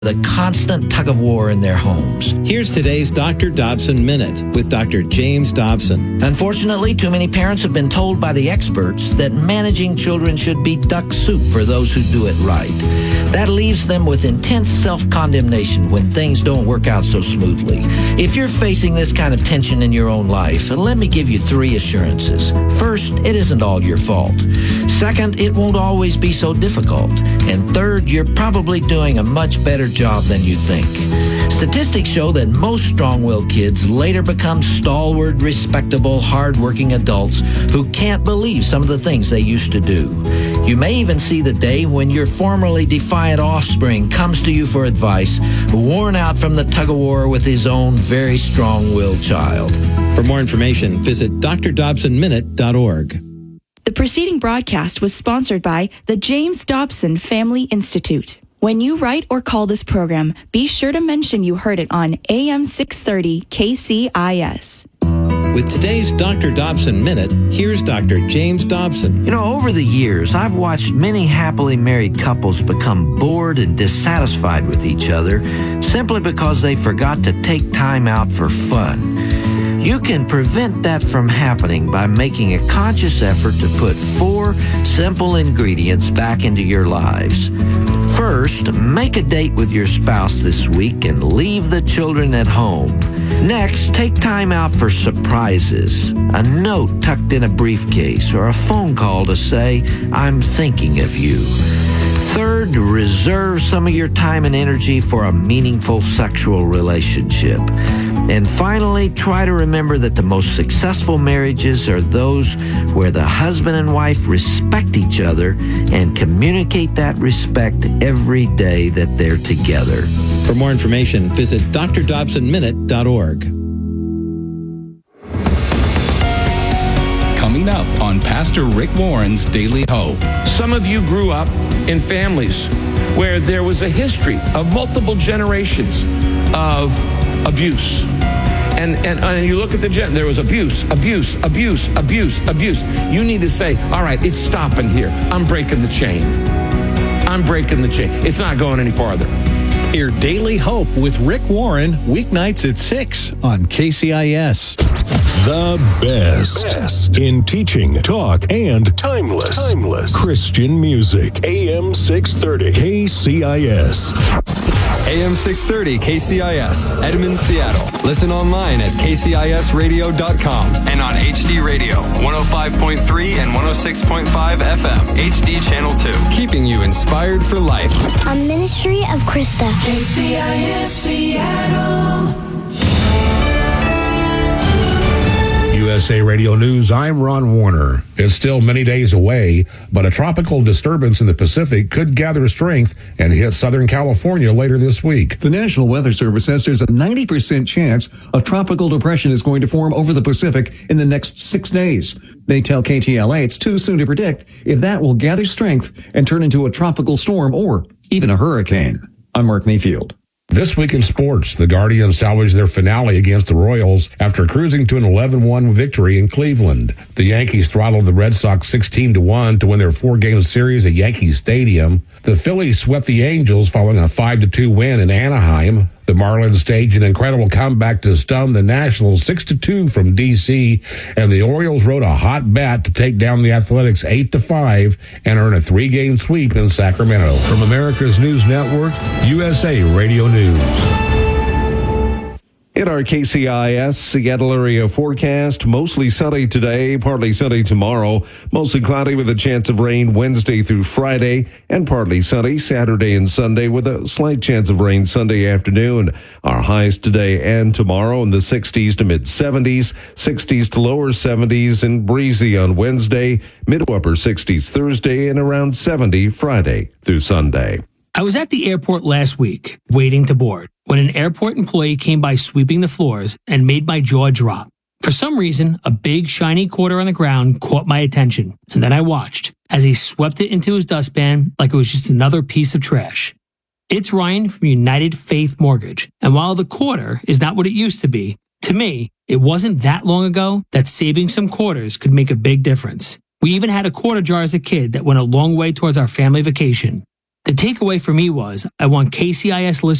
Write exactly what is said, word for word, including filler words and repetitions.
the constant tug of war in their homes. Here's today's Doctor Dobson Minute with Doctor James Dobson. Unfortunately, too many parents have been told by the experts that managing children should be duck soup for those who do it right. That leaves them with intense self-condemnation when things don't work out so smoothly. If you're facing this kind of tension in your own life, let me give you three assurances. First, it isn't all your fault. Second, it won't always be so difficult. And third, you're probably doing a much better job than you think. Statistics show that most strong-willed kids later become stalwart, respectable, hard-working adults who can't believe some of the things they used to do. You may even see the day when your formerly defiant offspring comes to you for advice, worn out from the tug-of-war with his own very strong-willed child. For more information, visit d r dobson minute dot org. The preceding broadcast was sponsored by the James Dobson Family Institute. When you write or call this program, be sure to mention you heard it on A M six thirty K C I S. With today's Doctor Dobson Minute, here's Doctor James Dobson. You know, over the years, I've watched many happily married couples become bored and dissatisfied with each other simply because they forgot to take time out for fun. You can prevent that from happening by making a conscious effort to put four simple ingredients back into your lives. First, make a date with your spouse this week and leave the children at home. Next, take time out for surprises, a note tucked in a briefcase, or a phone call to say, "I'm thinking of you." Third, reserve some of your time and energy for a meaningful sexual relationship. And finally, try to remember that the most successful marriages are those where the husband and wife respect each other and communicate that respect every day that they're together. For more information, visit d r dobson minute dot org. Coming up on Pastor Rick Warren's Daily Hope. Some of you grew up in families where there was a history of multiple generations of abuse. And, and, and you look at the gen, there was abuse, abuse, abuse, abuse, abuse. You need to say, all right, it's stopping here. I'm breaking the chain. I'm breaking the chain. It's not going any farther. Hear Daily Hope with Rick Warren, weeknights at six on K C I S. The best. best in teaching, talk, and timeless, timeless Christian music. A M six thirty K C I S. A M six thirty K C I S, Edmond, Seattle. Listen online at k c i s radio dot com and on H D Radio, one oh five point three and one oh six point five F M, H D Channel two. Keeping you inspired for life. A ministry of Krista. K C I S Seattle. U S A Radio News, I'm Ron Warner. It's still many days away, but a tropical disturbance in the Pacific could gather strength and hit Southern California later this week. The National Weather Service says there's a ninety percent chance a tropical depression is going to form over the Pacific in the next six days. They tell K T L A it's too soon to predict if that will gather strength and turn into a tropical storm or even a hurricane. I'm Mark Mayfield. This week in sports, the Guardians salvaged their finale against the Royals after cruising to an eleven one victory in Cleveland. The Yankees throttled the Red Sox sixteen to one to win their four-game series at Yankee Stadium. The Phillies swept the Angels following a five to two win in Anaheim. The Marlins staged an incredible comeback to stun the Nationals six to two from D C, and the Orioles rode a hot bat to take down the Athletics eight to five and earn a three-game sweep in Sacramento. From America's News Network, U S A Radio News. In our K C I S Seattle area forecast, mostly sunny today, partly sunny tomorrow, mostly cloudy with a chance of rain Wednesday through Friday, and partly sunny Saturday and Sunday with a slight chance of rain Sunday afternoon. Our highs today and tomorrow in the sixties to mid seventies, sixties to lower seventies, and breezy on Wednesday, mid to upper sixties Thursday, and around seventy Friday through Sunday. I was at the airport last week, waiting to board, when an airport employee came by sweeping the floors and made my jaw drop. For some reason, a big shiny quarter on the ground caught my attention, and then I watched as he swept it into his dustpan like it was just another piece of trash. It's Ryan from United Faith Mortgage, and while the quarter is not what it used to be, to me, it wasn't that long ago that saving some quarters could make a big difference. We even had a quarter jar as a kid that went a long way towards our family vacation. The takeaway for me was I want K C I S listeners